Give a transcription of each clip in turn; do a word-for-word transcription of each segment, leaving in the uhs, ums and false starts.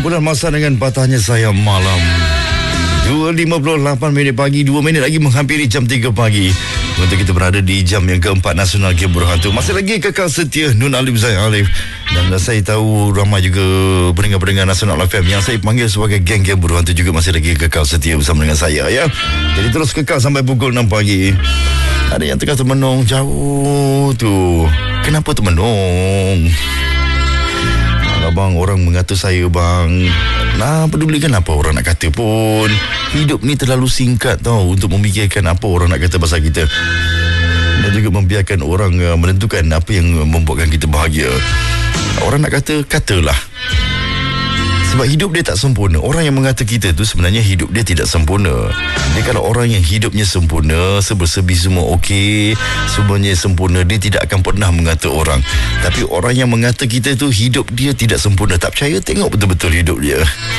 Kumpulan masa dengan patahnya saya malam. dua lima puluh lapan minit pagi, dua minit lagi menghampiri jam tiga pagi. Untuk kita berada di jam yang keempat Nasional Game Berhantu. Masih lagi kekal setia Nun Alif Zain Alif. Dan saya tahu ramai juga pendengar-pendengar Nasional F M yang saya panggil sebagai geng Game Berhantu juga masih lagi kekal setia bersama dengan saya, ya. Jadi terus kekal sampai pukul enam pagi. Ada yang tengah termenung jauh tu. Kenapa termenung? Abang, orang mengata saya, bang. Nah, pedulikan apa orang nak kata pun. Hidup ni terlalu singkat tau untuk memikirkan apa orang nak kata pasal kita. Dan juga membiarkan orang uh, menentukan apa yang membuatkan kita bahagia. Orang nak kata, katalah. Sebab hidup dia tak sempurna. Orang yang mengata kita tu sebenarnya hidup dia tidak sempurna. Jadi kalau orang yang hidupnya sempurna, sebersebi semua okey, semuanya sempurna, dia tidak akan pernah mengata orang. Tapi orang yang mengata kita tu hidup dia tidak sempurna, tak percaya tengok betul-betul hidup dia.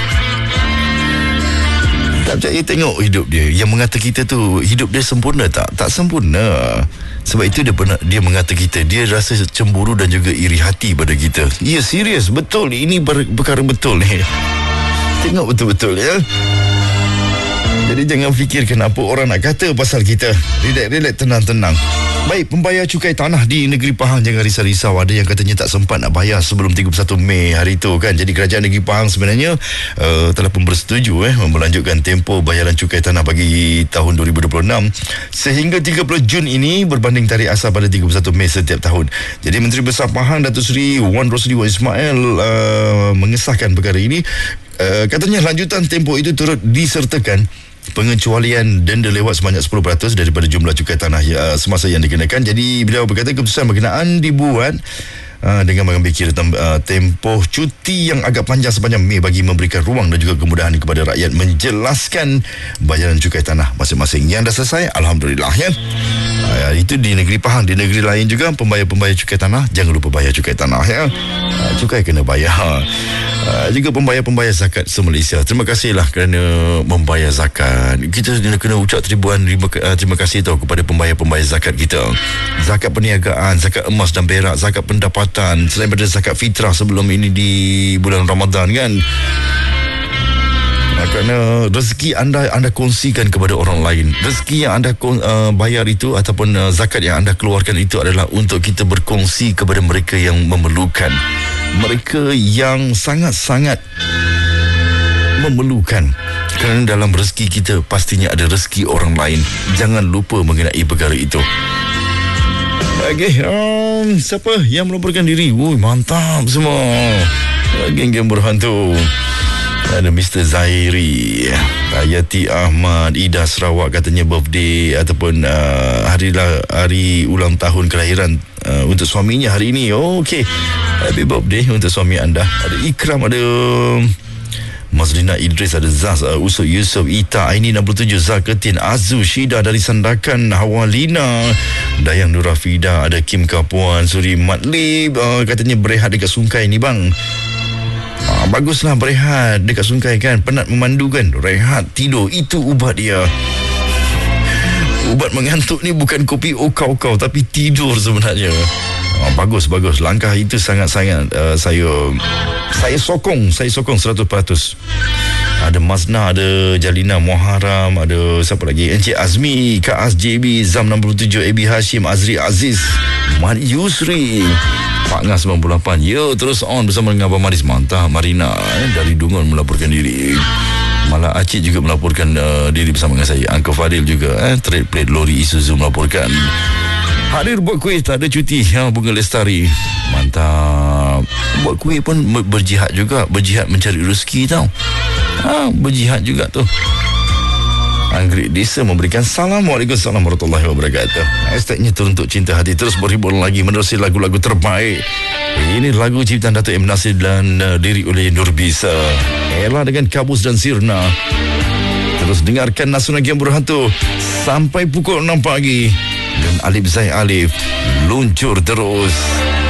Tak percaya tengok hidup dia. Yang mengata kita tu hidup dia sempurna tak? Tak sempurna. Sebab itu dia pernah, dia mengata kita, dia rasa cemburu dan juga iri hati pada kita. Ya, serius, betul. Ini ber, perkara betul ni. Tengok betul-betul, ya. Jadi jangan fikirkan apa orang nak kata pasal kita. Relax, relax, tenang-tenang. Baik, pembayar cukai tanah di negeri Pahang jangan risau-risau. Ada yang katanya tak sempat nak bayar sebelum tiga puluh satu Mei hari itu, kan. Jadi kerajaan negeri Pahang sebenarnya uh, telah pun bersetuju eh, melanjutkan tempoh bayaran cukai tanah bagi tahun dua ribu dua puluh enam sehingga tiga puluh Jun ini berbanding tarikh asal pada tiga puluh satu Mei setiap tahun. Jadi Menteri Besar Pahang Datuk Seri Wan Rosli Wan Ismail uh, mengesahkan perkara ini. Uh, katanya lanjutan tempoh itu turut disertakan pengecualian denda lewat sebanyak sepuluh peratus daripada jumlah cukai tanah uh, semasa yang dikenakan. Jadi beliau berkata keputusan berkenaan dibuat uh, dengan mengambil kira tem- uh, tempoh cuti yang agak panjang sepanjang Mei bagi memberikan ruang dan juga kemudahan kepada rakyat menjelaskan bayaran cukai tanah masing-masing. Yang dah selesai, alhamdulillah, ya. Uh, itu di negeri Pahang. Di negeri lain juga pembayar-pembayar cukai tanah jangan lupa bayar cukai tanah, ya. Uh, cukai kena bayar. Uh, juga pembayar-pembayar zakat se-Malaysia, terima kasihlah kerana membayar zakat. Kita kena ucap ribuan ribu, uh, terima kasih tau kepada pembayar-pembayar zakat kita. Zakat perniagaan, zakat emas dan perak, zakat pendapatan, selain daripada zakat fitrah sebelum ini di bulan Ramadan, kan. Uh, kerana rezeki anda anda kongsikan kepada orang lain. Rezeki yang anda uh, bayar itu ataupun uh, zakat yang anda keluarkan itu adalah untuk kita berkongsi kepada mereka yang memerlukan. Mereka yang sangat-sangat memerlukan. Kerana dalam rezeki kita pastinya ada rezeki orang lain. Jangan lupa mengenai perkara itu. Okey, um, siapa yang melaporkan diri? Wuih, mantap semua. Geng-geng berhantu. Ada Mister Zairi, Ayati Ahmad, Ida Sarawak katanya birthday ataupun uh, hari hari ulang tahun kelahiran uh, untuk suaminya hari ini. Oh, okey. Happy birthday untuk suami anda. Ada Ikram, ada Mazlina Idris, ada Zaz, uh, Usuk Yusof, Ita, Aini enam puluh tujuh, Zaketin, Azu, Syida dari Sandakan, Hawalina, Dayang Nurafida, ada Kim Kapuan, Suri Matlib, uh, katanya berehat dekat Sungai ni, bang. Ah, baguslah berehat dekat Sungai, kan. Penat memandu, kan. Rehat, tidur, itu ubat dia. Ubat mengantuk ni bukan kopi okau-okau, tapi tidur sebenarnya. Ah, bagus, bagus. Langkah itu sangat-sangat uh, saya saya sokong, saya sokong seratus peratus. Ada Mazna, ada Jalina Muharram, ada siapa lagi? Encik Azmi, Kak Az J B, Zam enam puluh tujuh, A B Hashim, Azri Aziz, Mat Yusri, Pak Ngas sembilan puluh lapan. Yo, terus on bersama dengan Abang Maris. Mantap. Marina eh, dari Dungun melaporkan diri. Malah Acik juga melaporkan uh, diri bersama dengan saya. Uncle Fadil juga eh, trade plate lori Isuzu melaporkan. Hadir buat kuih, tak ada cuti, ha, Bunga Lestari. Mantap. Buat kuih pun berjihad juga. Berjihad mencari rezeki, tau. Ha, berjihad juga tu. Anggrek Desa memberikan salam. Waalaikumsalam warahmatullahi wabarakatuh. Hashtagnya teruntuk cinta hati. Terus berhibur lagi menerusi lagu-lagu terbaik. Ini lagu ciptaan Datuk M. Nasir dan uh, diri oleh Nurbisa. Ella dengan Kabus dan Sirna. Terus dengarkan Nasional Game Berhantu sampai pukul enam pagi. Dan Alif Zain Alif luncur terus.